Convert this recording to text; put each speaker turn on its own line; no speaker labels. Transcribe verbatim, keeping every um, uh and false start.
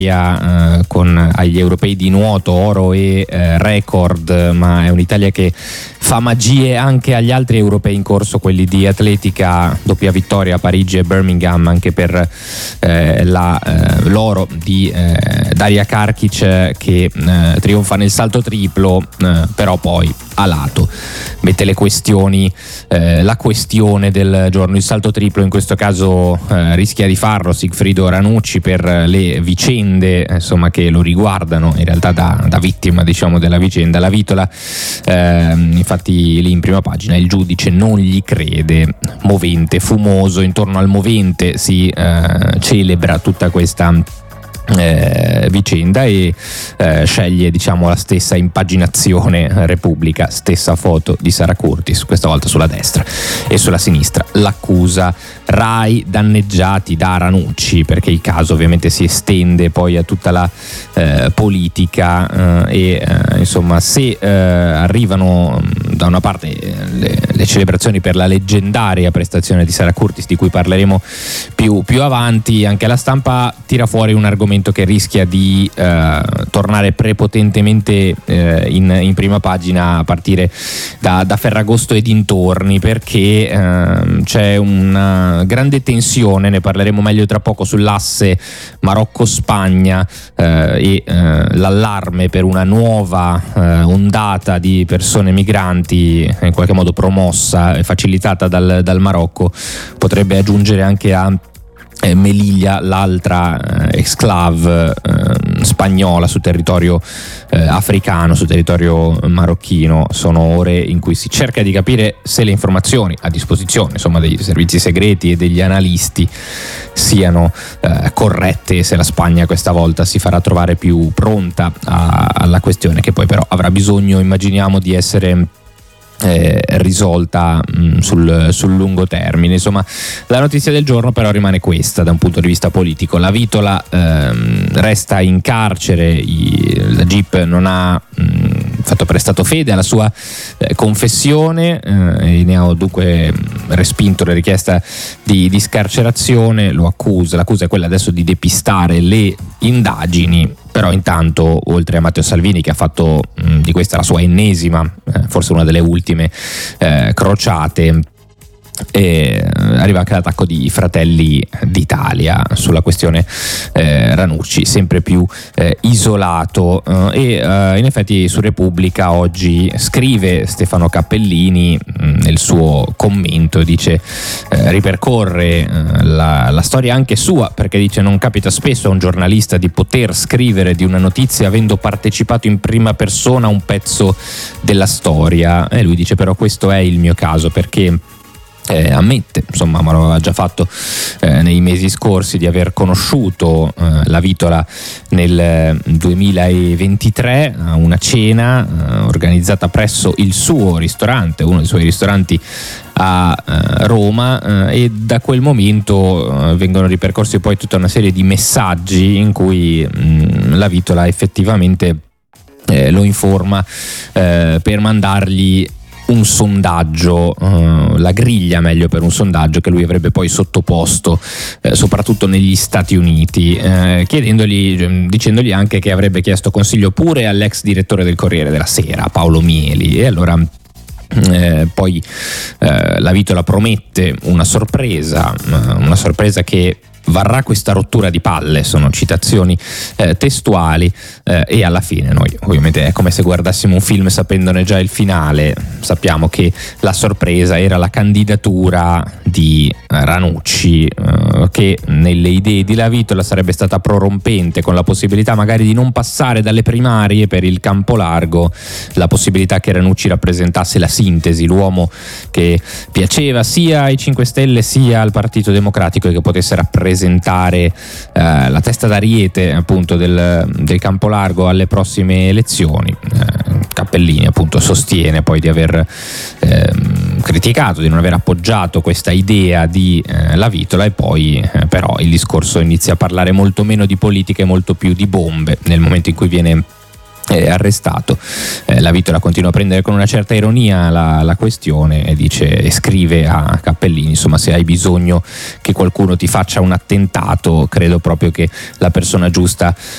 Uh, con agli europei di nuoto oro e uh, record, ma è un'Italia che fa magie anche agli altri europei in corso, quelli di atletica, doppia vittoria a Parigi e Birmingham anche per uh, la, uh, l'oro di uh, Daria Karkic, che uh, trionfa nel salto triplo, uh, però poi a lato mette le questioni, uh, la questione del giorno. Il salto triplo in questo caso uh, rischia di farlo Sigfrido Ranucci per le vicende insomma che lo riguardano, in realtà da, da vittima diciamo della vicenda. La Vitola eh, infatti lì in prima pagina il giudice non gli crede, movente fumoso. Intorno al movente si eh, celebra tutta questa Eh, vicenda e eh, sceglie diciamo la stessa impaginazione Repubblica, stessa foto di Sara Curtis, questa volta sulla destra, e sulla sinistra l'accusa Rai danneggiati da Ranucci, perché il caso ovviamente si estende poi a tutta la eh, politica eh, e eh, insomma se eh, arrivano da una parte le, le celebrazioni per la leggendaria prestazione di Sara Curtis, di cui parleremo più, più avanti, anche la stampa tira fuori un argomento che rischia di eh, tornare prepotentemente eh, in, in prima pagina a partire da, da Ferragosto e dintorni, perché eh, c'è una grande tensione, ne parleremo meglio tra poco, sull'asse Marocco-Spagna eh, e eh, l'allarme per una nuova eh, ondata di persone migranti in qualche modo promossa e facilitata dal, dal Marocco potrebbe aggiungere anche a Eh, Melilla, l'altra eh, exclave eh, spagnola su territorio eh, africano, su territorio marocchino. Sono ore in cui si cerca di capire se le informazioni a disposizione insomma dei servizi segreti e degli analisti siano eh, corrette, se la Spagna questa volta si farà trovare più pronta a, alla questione, che poi però avrà bisogno, immaginiamo, di essere Eh, risolta mh, sul, sul lungo termine. Insomma, la notizia del giorno però rimane questa da un punto di vista politico. La Vitola ehm, resta in carcere, i, la G I P non ha mh, fatto prestato fede alla sua eh, confessione eh, e ne ha dunque respinto la richiesta di, di scarcerazione. Lo accusa, l'accusa è quella adesso di depistare le indagini. Però intanto, oltre a Matteo Salvini, che ha fatto mh, di questa la sua ennesima, eh, forse una delle ultime eh, crociate, e arriva anche l'attacco di Fratelli d'Italia sulla questione eh, Ranucci, sempre più eh, isolato eh, e eh, in effetti su Repubblica oggi scrive Stefano Cappellini mh, nel suo commento, dice eh, ripercorre eh, la, la storia anche sua, perché dice non capita spesso a un giornalista di poter scrivere di una notizia avendo partecipato in prima persona a un pezzo della storia, e lui dice però questo è il mio caso, perché Eh, ammette, insomma, ma lo aveva già fatto eh, nei mesi scorsi, di aver conosciuto eh, la Vitola nel duemilaventitré a una cena eh, organizzata presso il suo ristorante, uno dei suoi ristoranti a eh, Roma, eh, e da quel momento eh, vengono ripercorsi poi tutta una serie di messaggi in cui mh, la Vitola effettivamente eh, lo informa eh, per mandargli un sondaggio, uh, la griglia meglio per un sondaggio che lui avrebbe poi sottoposto eh, soprattutto negli Stati Uniti, eh, chiedendogli, dicendogli anche che avrebbe chiesto consiglio pure all'ex direttore del Corriere della Sera, Paolo Mieli, e allora eh, poi eh, la Vitola promette una sorpresa, una sorpresa che varrà questa rottura di palle, sono citazioni eh, testuali, eh, e alla fine noi ovviamente è come se guardassimo un film sapendone già il finale. Sappiamo che la sorpresa era la candidatura di Ranucci, eh, che nelle idee di La Vitola sarebbe stata prorompente, con la possibilità magari di non passare dalle primarie per il campo largo, la possibilità che Ranucci rappresentasse la sintesi, l'uomo che piaceva sia ai cinque Stelle sia al Partito Democratico e che potesse rappresentare presentare eh, la testa d'ariete appunto del, del campo largo alle prossime elezioni. eh, Cappellini appunto sostiene poi di aver eh, criticato, di non aver appoggiato questa idea di eh, La Vitola, e poi eh, però il discorso inizia a parlare molto meno di politica e molto più di bombe nel momento in cui viene è arrestato. Eh, La Vitola continua a prendere con una certa ironia la, la questione e dice e scrive a Cappellini, insomma, se hai bisogno che qualcuno ti faccia un attentato, credo proprio che la persona giusta